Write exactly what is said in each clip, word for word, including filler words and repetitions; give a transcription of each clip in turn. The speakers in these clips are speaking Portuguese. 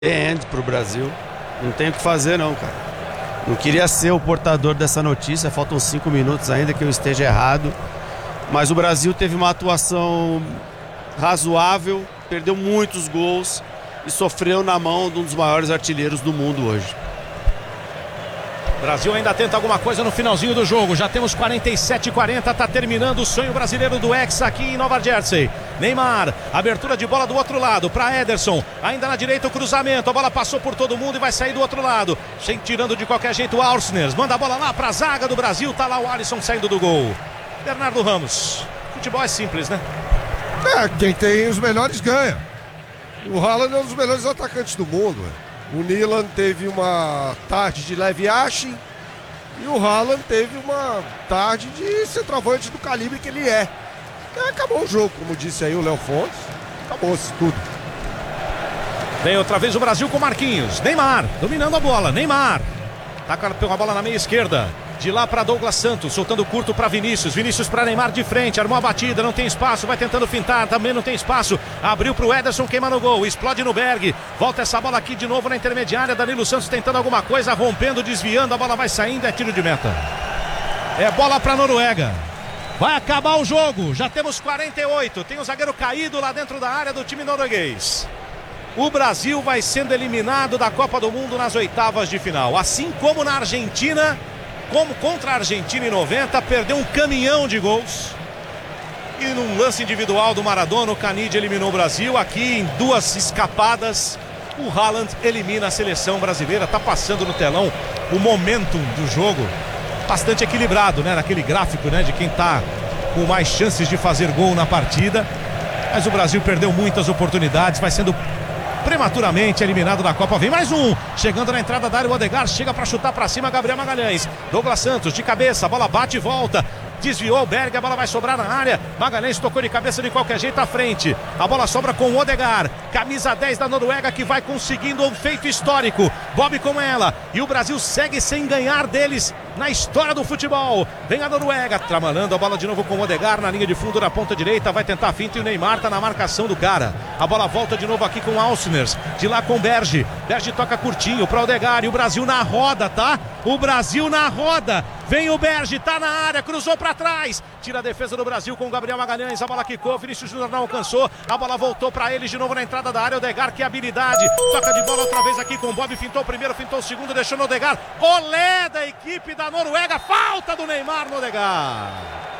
end pro Brasil. Não tem o que fazer não, cara. Não queria ser o portador dessa notícia, faltam cinco minutos ainda que eu esteja errado. Mas o Brasil teve uma atuação razoável, perdeu muitos gols e sofreu na mão de um dos maiores artilheiros do mundo hoje. O Brasil ainda tenta alguma coisa no finalzinho do jogo. Já temos quarenta e sete a quarenta, tá terminando o sonho brasileiro do Hexa aqui em Nova Jersey. Neymar, abertura de bola do outro lado para Ederson, ainda na direita o cruzamento, a bola passou por todo mundo e vai sair do outro lado, sem tirando de qualquer jeito o Alcner, manda a bola lá para a zaga do Brasil, tá lá o Alisson saindo do gol. Bernardo Ramos, futebol é simples, né? É, quem tem os melhores ganha. O Haaland é um dos melhores atacantes do mundo, né? O Nilan teve uma tarde de leve ache e o Haaland teve uma tarde de centroavante do calibre que ele é. E acabou o jogo, como disse aí o Léo Fontes. Acabou-se tudo. Vem outra vez o Brasil com Marquinhos. Neymar, dominando a bola. Neymar. Tá com a bola na meia esquerda. De lá para Douglas Santos, soltando curto para Vinícius. Vinícius para Neymar de frente, armou a batida, não tem espaço, vai tentando fintar, também não tem espaço. Abriu para o Ederson, queima no gol, explode no Berg. Volta essa bola aqui de novo na intermediária. Danilo Santos tentando alguma coisa, rompendo, desviando, a bola vai saindo, é tiro de meta. É bola para Noruega. Vai acabar o jogo, já temos quarenta e oito. Tem o zagueiro caído lá dentro da área do time norueguês. O Brasil vai sendo eliminado da Copa do Mundo nas oitavas de final. Assim como na Argentina, como contra a Argentina em noventa, perdeu um caminhão de gols. E num lance individual do Maradona, o Canide eliminou o Brasil. Aqui em duas escapadas, o Haaland elimina a seleção brasileira. Tá passando no telão o momentum do jogo. Bastante equilibrado, né? Naquele gráfico, né? De quem tá com mais chances de fazer gol na partida. Mas o Brasil perdeu muitas oportunidades. Vai sendo prematuramente eliminado da Copa. Vem mais um, chegando na entrada da área, o Odegaard chega para chutar para cima, Gabriel Magalhães, Douglas Santos de cabeça, a bola bate e volta, desviou o Berg, a bola vai sobrar na área, Magalhães tocou de cabeça de qualquer jeito à frente, a bola sobra com o Odegaard, camisa dez da Noruega, que vai conseguindo um feito histórico, Bob com ela, e o Brasil segue sem ganhar deles na história do futebol. Vem a Noruega, trabalhando a bola de novo com o Odegaard na linha de fundo na ponta direita, vai tentar a finta e o Neymar tá na marcação do cara. A bola volta de novo aqui com o Alcner, de lá com o Berge. Berge toca curtinho para o Odegaard e o Brasil na roda, tá? O Brasil na roda. Vem o Berge, tá na área, cruzou para trás. Tira a defesa do Brasil com o Gabriel Magalhães, a bola quicou, Vinícius Júnior não alcançou. A bola voltou para eles de novo na entrada da área, Odegaard, que habilidade. Toca de bola outra vez aqui com o Bob, fintou o primeiro, fintou o segundo, deixou no Odegaard. Olé da equipe da Noruega, falta do Neymar no Odegaard.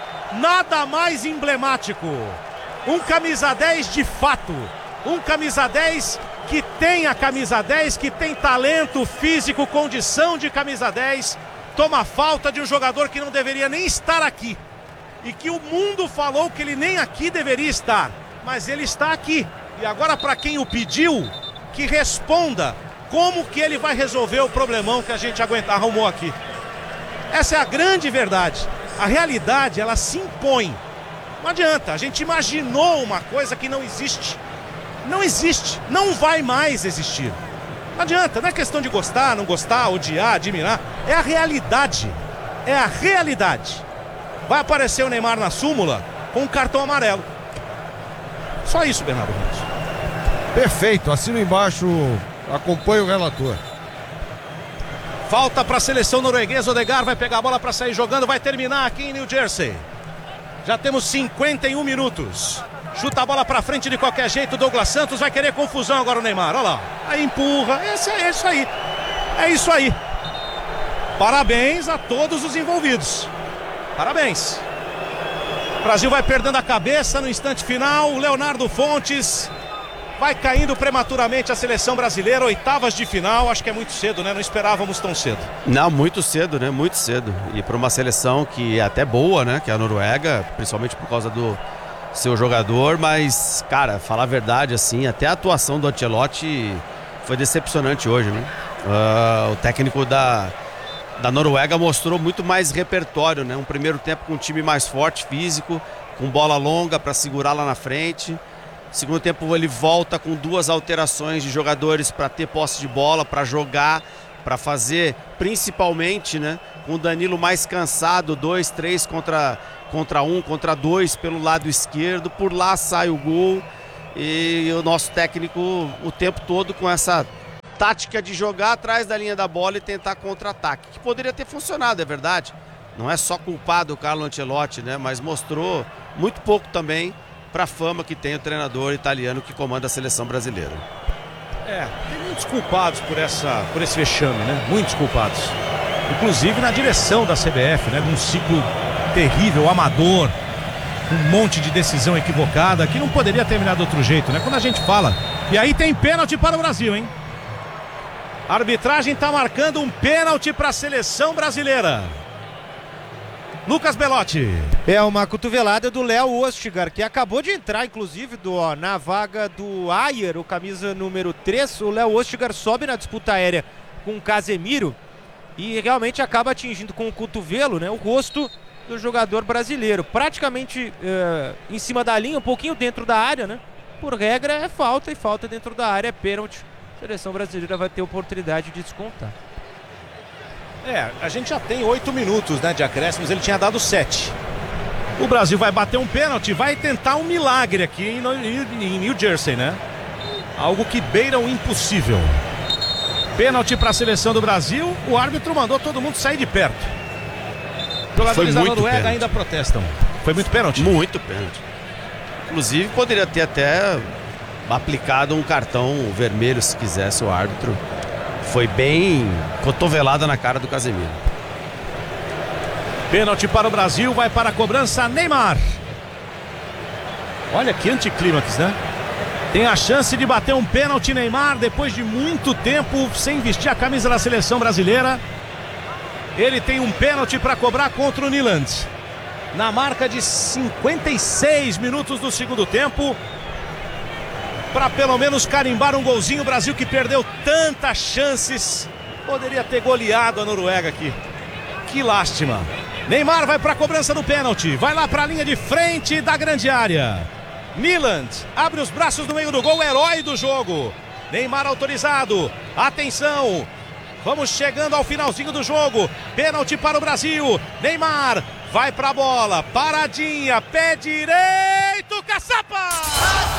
Nada mais emblemático. Um camisa dez de fato. Um camisa dez que tem a camisa dez, que tem talento físico, condição de camisa dez. Toma falta de um jogador que não deveria nem estar aqui. E que o mundo falou que ele nem aqui deveria estar. Mas ele está aqui. E agora, para quem o pediu, que responda como que ele vai resolver o problemão que a gente aguenta, arrumou aqui. Essa é a grande verdade. A realidade, ela se impõe. Não adianta, a gente imaginou uma coisa que não existe. Não existe, não vai mais existir. Não adianta, não é questão de gostar, não gostar, odiar, admirar. É a realidade. É a realidade. Vai aparecer o Neymar na súmula com um cartão amarelo. Só isso, Bernardo Ramos. Perfeito, assino embaixo, acompanho o relator. Falta para a seleção norueguesa, Odegaard vai pegar a bola para sair jogando, vai terminar aqui em New Jersey. Já temos cinquenta e um minutos. Chuta a bola para frente de qualquer jeito, Douglas Santos vai querer confusão agora o Neymar, olha lá. Aí empurra, esse é isso aí. É isso aí. Parabéns a todos os envolvidos. Parabéns. O Brasil vai perdendo a cabeça no instante final, o Leonardo Fontes vai caindo prematuramente a seleção brasileira, oitavas de final, acho que é muito cedo, né? Não esperávamos tão cedo. Não, muito cedo, né? Muito cedo. E para uma seleção que é até boa, né? Que é a Noruega, principalmente por causa do seu jogador, mas, cara, falar a verdade, assim, até a atuação do Ancelotti foi decepcionante hoje, né? Uh, o técnico da, da Noruega mostrou muito mais repertório, né? Um primeiro tempo com um time mais forte, físico, com bola longa para segurar lá na frente. Segundo tempo ele volta com duas alterações de jogadores para ter posse de bola, para jogar, para fazer, principalmente, né, com o Danilo mais cansado, dois, três contra, contra um, contra dois pelo lado esquerdo, por lá sai o gol e o nosso técnico o tempo todo com essa tática de jogar atrás da linha da bola e tentar contra-ataque, que poderia ter funcionado, é verdade. Não é só culpado o Carlo Ancelotti, né? Mas mostrou muito pouco também para a fama que tem o treinador italiano que comanda a seleção brasileira. É, tem muitos culpados por, essa, por esse vexame, né? Muitos culpados. Inclusive na direção da C B F, né? De um ciclo terrível, amador, um monte de decisão equivocada, que não poderia terminar de outro jeito, né? Quando a gente fala. E aí tem pênalti para o Brasil, hein? A arbitragem está marcando um pênalti para a seleção brasileira. Lucas Belotti. É uma cotovelada do Léo Ostigar, que acabou de entrar, inclusive, do, ó, na vaga do Ayer, o camisa número três. O Léo Ostigar sobe na disputa aérea com o Casemiro e realmente acaba atingindo com o cotovelo, né, o rosto do jogador brasileiro. Praticamente é, em cima da linha, um pouquinho dentro da área, né? Por regra é falta, e falta dentro da área é pênalti. A seleção brasileira vai ter oportunidade de descontar. É, a gente já tem oito minutos, né, de acréscimos, ele tinha dado sete. O Brasil vai bater um pênalti, vai tentar um milagre aqui em, em New Jersey, né? Algo que beira o impossível. Pênalti para a seleção do Brasil, o árbitro mandou todo mundo sair de perto. Os jogadores da Noruega ainda protestam. Foi muito pênalti? Muito pênalti. Inclusive poderia ter até aplicado um cartão vermelho se quisesse o árbitro. Foi bem cotovelada na cara do Casemiro. Pênalti para o Brasil, vai para a cobrança Neymar. Olha que anticlímax, né? Tem a chance de bater um pênalti Neymar depois de muito tempo sem vestir a camisa da seleção brasileira. Ele tem um pênalti para cobrar contra o Nyland. Na marca de cinquenta e seis minutos do segundo tempo. Para pelo menos carimbar um golzinho. O Brasil que perdeu tantas chances. Poderia ter goleado a Noruega aqui. Que lástima. Neymar vai para a cobrança do pênalti. Vai lá para a linha de frente da grande área. Nyland abre os braços no meio do gol. Herói do jogo. Neymar autorizado. Atenção. Vamos chegando ao finalzinho do jogo. Pênalti para o Brasil. Neymar vai para a bola. Paradinha. Pé direito. Caçapa!